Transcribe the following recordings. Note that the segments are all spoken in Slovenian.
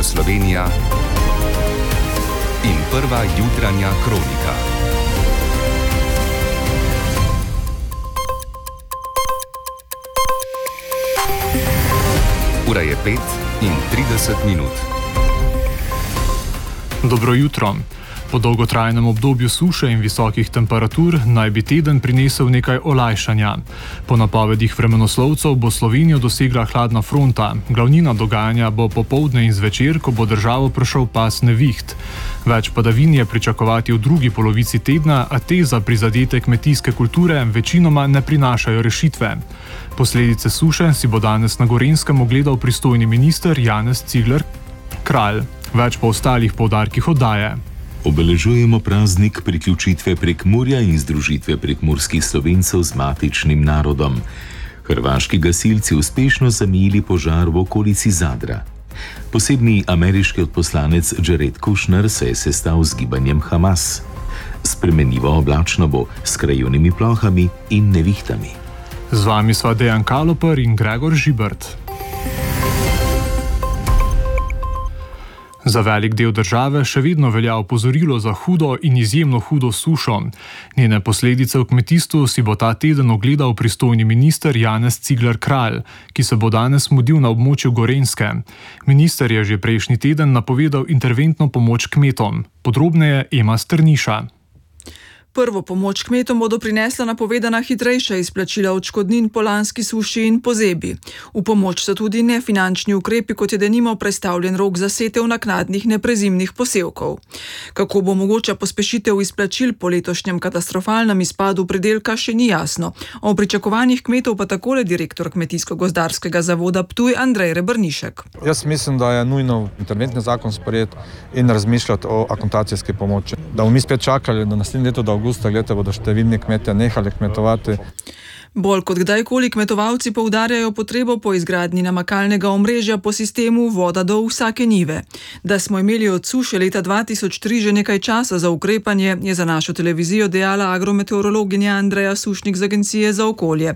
Radio Slovenija in prva jutranja kronika. Ura je 5:30. Dobro jutro. Po dolgotrajnem obdobju suše in visokih temperatur naj bi teden prinesel nekaj olajšanja. Po napovedih vremenoslovcev bo Slovenijo dosegla hladna fronta. Glavnina dogajanja bo popoldne in zvečer, ko bo državo prešel pas neviht. Več padavin je pričakovati v drugi polovici tedna, a te za prizadete kmetijske kulture večinoma ne prinašajo rešitve. Posledice suše si bo danes na Gorenjskem ogledal pristojni minister Janez Cigler Kralj. Več po ostalih poudarkih oddaje. Obeležujemo praznik priključitve Prekmurja in združitve prekmurskih Slovencev z matičnim narodom. Hrvaški gasilci uspešno zamejili požar v okolici Zadra. Posebni ameriški odposlanec Jared Kushner se je sestal z gibanjem Hamas. Spremenljivo oblačno bo s krajevnimi plohami in nevihtami. Z vami sva Dejan Kaloper in Gregor Žibert. Za velik del države še vedno velja opozorilo za hudo in izjemno hudo sušo. Njene posledice v kmetijstvu si bo ta teden ogledal pristojni minister Janez Cigler Kralj, ki se bo danes mudil na območju Gorenjske. Minister je že prejšnji teden napovedal interventno pomoč kmetom. Podrobneje Ema Strniša. Prvo pomoč kmetom bodo prinesla napovedana hitrejša izplačila odškodnin po lanski suši in pozebi. V pomoč so tudi nefinančni ukrepi, kot je denimo prestavljen rok za setev naknadnih neprezimnih posevkov. Kako bo mogoča pospešitev izplačil po letošnjem katastrofalnem izpadu pridelka, še ni jasno. O pričakovanjih kmetov pa takole direktor Kmetijsko-gozdarskega zavoda Ptuj Andrej Rebrnišek. Jaz mislim, da je nujno interventni zakon sprejeti in razmišljati o akontacijski pomoči. Da bomo mi spet čakali do naslednje leto, da avgusta leta bodo številni kmetje nehali kmetovati. Bolj kot kdajkoli kmetovalci poudarjajo potrebo po izgradnji namakalnega omrežja po sistemu voda do vsake njive. Da smo imeli od suše leta 2003 že nekaj časa za ukrepanje, je za našo televizijo dejala agrometeorologinja Andreja Sušnik z Agencije za okolje.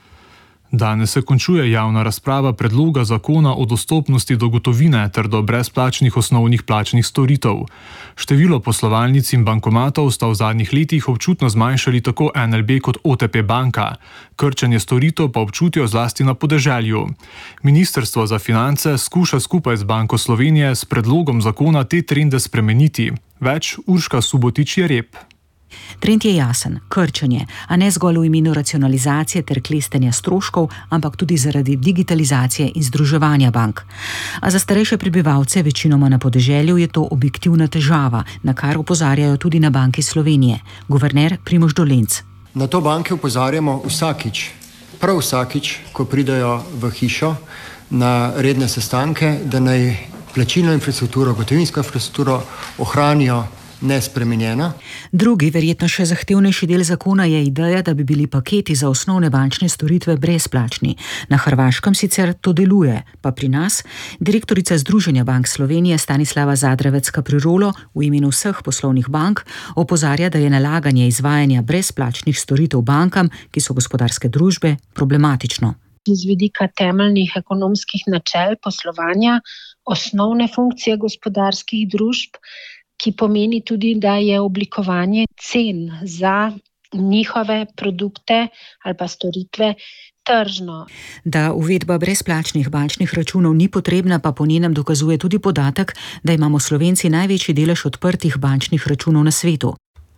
Danes se končuje javna razprava predloga zakona o dostopnosti do gotovine ter do brezplačnih osnovnih plačnih storitev. Število poslovalnic in bankomatov sta v zadnjih letih občutno zmanjšali tako NLB kot OTP banka. Krčenje storitev pa občutijo zlasti na podeželju. Ministrstvo za finance skuša skupaj z Banko Slovenije s predlogom zakona te trende spremeniti. Več Urška Subotič-Jereb. Trend je jasen, krčenje, a ne zgolj v imenu racionalizacije ter klestenja stroškov, ampak tudi zaradi digitalizacije in združevanja bank. A za starejše prebivalce, večinoma na podeželju, je to objektivna težava, na kar opozarjajo tudi na Banki Slovenije. Guverner Primož Dolenc. Na to banke opozarjamo vsakič, prav vsakič, ko pridejo v hišo na redne sestanke, da naj plačilno infrastrukturo, gotovinsko infrastrukturo ohranijo nespremenjena. Drugi, verjetno še zahtevnejši del zakona je ideja, da bi bili paketi za osnovne bančne storitve brezplačni. Na Hrvaškem sicer to deluje, pa pri nas direktorica Združenja bank Slovenije Stanislava Zadravec-Kaprirolo v imenu vseh poslovnih bank opozarja, da je nalaganje izvajanja brezplačnih storitev bankam, ki so gospodarske družbe, problematično. Z vidika temeljnih ekonomskih načel poslovanja, osnovne funkcije gospodarskih družb, ki pomeni tudi, da je oblikovanje cen za njihove produkte ali pa storitve tržno. Da uvedba brezplačnih bančnih računov ni potrebna, pa po njenem dokazuje tudi podatek, da imamo Slovenci največji delež odprtih bančnih računov na svetu.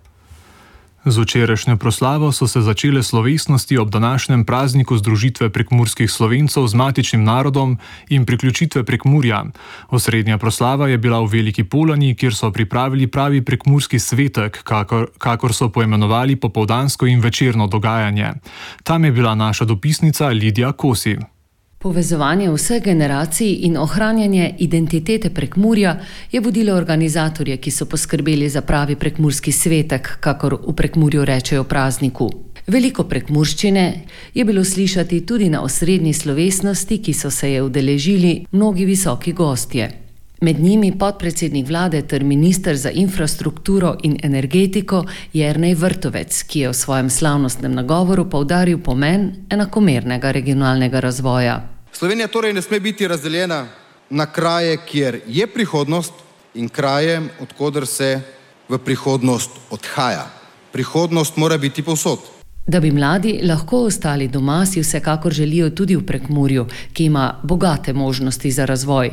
Z včerajšnjo proslavo so se začele slovesnosti ob današnjem prazniku združitve prekmurskih Slovencev z matičnim narodom in priključitve Prekmurja. Osrednja proslava je bila v Veliki Polani, kjer so pripravili pravi prekmurski svetek, kakor so poimenovali popoldansko in večerno dogajanje. Tam je bila naša dopisnica Lidija Kosi. Povezovanje vseh generacij in ohranjanje identitete Prekmurja je vodilo organizatorje, ki so poskrbeli za pravi prekmurski svetek, kakor v Prekmurju rečejo prazniku. Veliko prekmurščine je bilo slišati tudi na osrednji slovesnosti, ki so se je udeležili mnogi visoki gostje. Med njimi podpredsednik vlade ter minister za infrastrukturo in energetiko Jernej Vrtovec, ki je v svojem slavnostnem nagovoru poudaril pomen enakomernega regionalnega razvoja. Slovenija torej ne sme biti razdeljena na kraje, kjer je prihodnost in kraje, odkoder se v prihodnost odhaja. Prihodnost mora biti povsod. Da bi mladi lahko ostali doma, si vsekakor želijo tudi v Prekmurju, ki ima bogate možnosti za razvoj.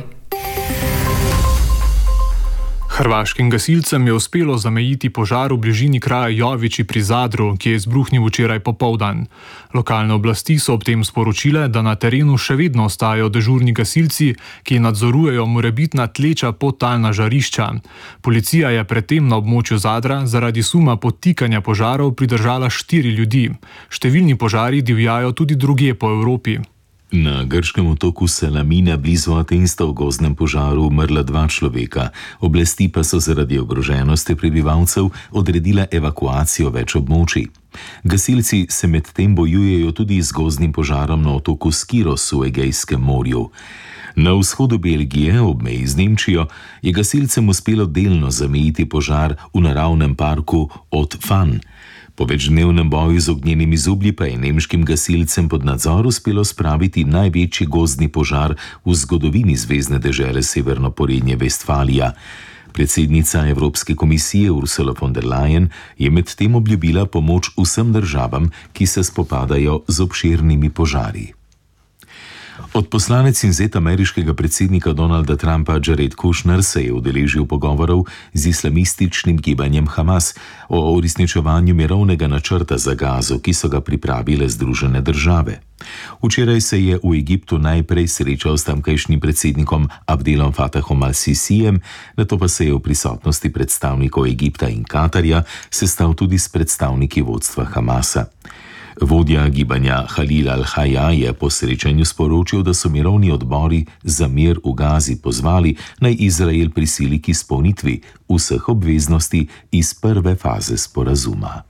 Hrvaškim gasilcem je uspelo zamejiti požar v bližini kraja Joviči pri Zadru, ki je izbruhnil včeraj popoldan. Lokalne oblasti so ob tem sporočile, da na terenu še vedno ostajajo dežurni gasilci, ki nadzorujejo morebitna tleča podtalna žarišča. Policija je predtem na območju Zadra zaradi suma podtikanja požarov pridržala 4 ljudi. Številni požari divjajo tudi drugje po Evropi. Na grškem otoku Salamina blizu Atensta v gozdnem požaru umrla 2 človeka. Oblasti pa so zaradi ogroženosti prebivalcev odredile evakuacijo več območij. Gasilci se medtem bojujejo tudi z gozdnim požarom na otoku Skiros v Egejskem morju. Na vzhodu Belgije, ob meji z Nemčijo, je gasilcem uspelo delno zamejiti požar v naravnem parku Haute Fan. Po večdnevnem boju z ognjenimi zublji pa je nemškim gasilcem pod nadzor uspelo spraviti največji gozdni požar v zgodovini zvezne dežele Severno Porečje Vestfalija. Predsednica Evropske komisije Ursula von der Leyen je medtem obljubila pomoč vsem državam, ki se spopadajo z obširnimi požari. Odposlanec in zet ameriškega predsednika Donalda Trumpa Jared Kushner se je udeležil pogovorov z islamističnim gibanjem Hamas o uresničevanju mirovnega načrta za Gazo, ki so ga pripravile Združene države. Včeraj se je v Egiptu najprej srečal s tamkajšnjim predsednikom Abdelom Fattahom al-Sisijem, nato pa se je v prisotnosti predstavnikov Egipta in Katarja sestal tudi s predstavniki vodstva Hamasa. Vodja gibanja Khalil al-Hayya je po srečanju sporočil, da so mirovni odbori za mir v Gazi pozvali, naj Izrael prisili k izpolnitvi vseh obveznosti iz prve faze sporazuma.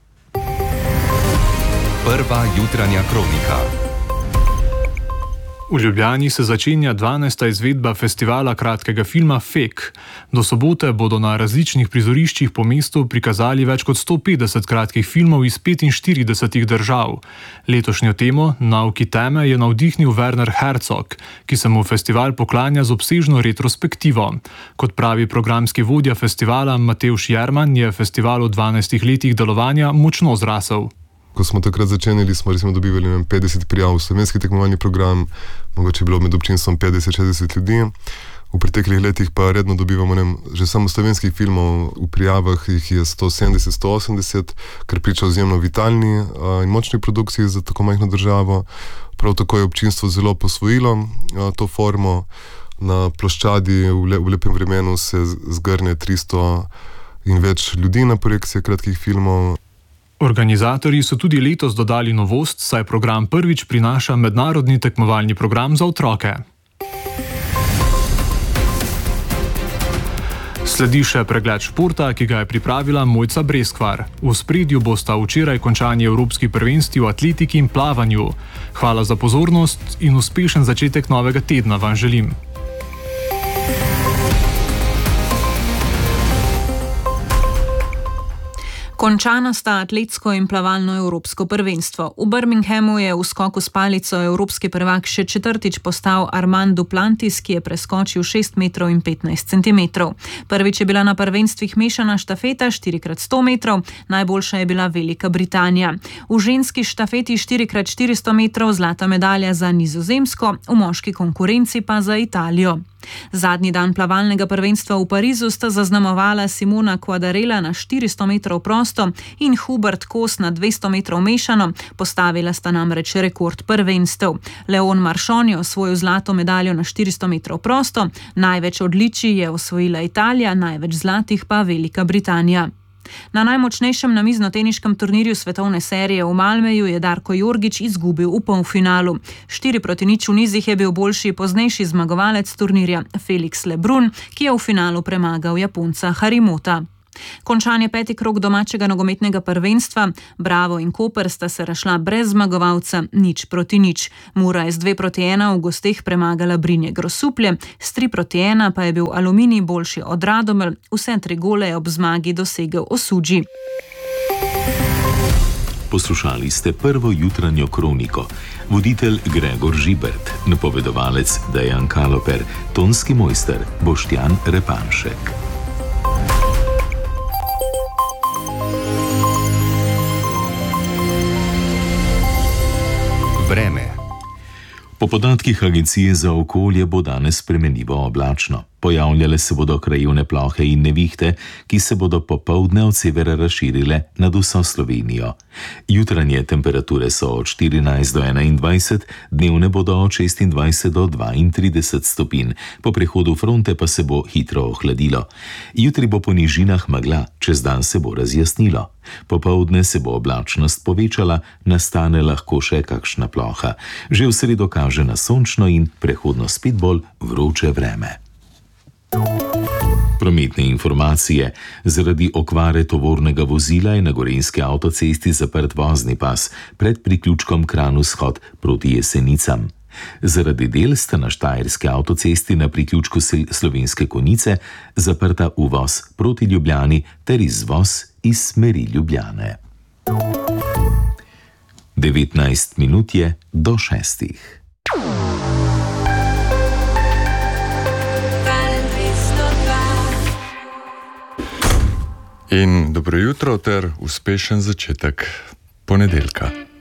Prva jutranja kronika. V Ljubljani se začenja 12. izvedba festivala kratkega filma Fek. Do sobote bodo na različnih prizoriščih po mestu prikazali več kot 150 kratkih filmov iz 45 držav. Letošnjo temo Nauki teme je navdihnil Werner Herzog, ki se mu festival poklanja z obsežno retrospektivo. Kot pravi programski vodja festivala Matevž Jerman, je festival v 12 letih delovanja močno zrasel. Ko smo takrat začenjali, smo recimo dobivali 50 prijav v slovenski tekmovalni program, mogoče je bilo med občinstvom 50-60 ljudi. V preteklih letih pa redno dobivamo, že samo slovenskih filmov v prijavah jih je 170-180, kar priča o izjemno vitalni in močni produkciji za tako majhno državo. Prav tako je občinstvo zelo posvojilo to formo. Na ploščadi v lepem vremenu se zgrne 300 in več ljudi na projekcije kratkih filmov. Organizatorji so tudi letos dodali novost, saj program prvič prinaša mednarodni tekmovalni program za otroke. Sledi še pregled športa, ki ga je pripravila Mojca Breskvar. V ospredju bosta včeraj končani evropski prvenstvi v atletiki in plavanju. Hvala za pozornost in uspešen začetek novega tedna vam želim. Končana sta atletsko in plavalno evropsko prvenstvo. V Birminghamu je v skoku s palico evropski prvak še 4. postal Armand Duplantis, ki je preskočil 6 metrov in 15 centimetrov. Prvič je bila na prvenstvih mešana štafeta 4x100 metrov, najboljša je bila Velika Britanija. V ženski štafeti 4x400 metrov zlata medalja za Nizozemsko, v moški konkurenci pa za Italijo. Zadnji dan plavalnega prvenstva v Parizu sta zaznamovala Simona Quadarella na 400 metrov prosto in Hubert Kos na 200 metrov mešano, postavila sta namreč rekord prvenstev. Leon Marchon je osvojil zlato medaljo na 400 metrov prosto, največ odličij je osvojila Italija, največ zlatih pa Velika Britanija. Na najmočnejšem namiznoteniškem turnirju svetovne serije v Malmeju je Darko Jorgić izgubil v polfinalu. 4-0 v nizih je bil boljši poznejši zmagovalec turnirja Felix Lebrun, ki je v finalu premagal Japonca Harimota. Končanje 5. krog domačega nogometnega prvenstva. Bravo in Koper sta se razšla brez zmagovalca 0-0. Mura je z 2-1 v gosteh premagala Brinje Grosuplje, s 3-1 pa je bil Aluminij boljši od Radomelj, vse 3 gole je ob zmagi dosegel Osuđi. Poslušali ste prvo jutranjo kroniko. Voditelj Gregor Žibert, napovedovalec Dejan Kaloper, tonski mojster Boštjan Repanšek. Vreme. Po podatkih Agencije za okolje bo danes spremenljivo oblačno. Pojavljale se bodo krajevne plohe in nevihte, ki se bodo popoldne od severa razširile nad vso Slovenijo. Jutranje temperature so od 14 do 21, dnevne bodo od 26 do 32 stopinj, po prehodu fronte pa se bo hitro ohladilo. Jutri bo po nižinah megla, čez dan se bo razjasnilo. Popoldne se bo oblačnost povečala, nastane lahko še kakšna ploha. Že v sredo kaže na sončno in prehodno spet bolj vroče vreme. Prometne informacije. Zaradi okvare tovornega vozila je na Gorenjski avtocesti zaprt vozni pas pred priključkom Kranj-Vzhod proti Jesenicam. Zaradi del sta na Štajerski avtocesti na priključku Slovenske Konjice zaprta uvoz proti Ljubljani ter izvoz iz smeri Ljubljane. 19 minut je do 6. In dobro jutro ter uspešen začetek ponedeljka.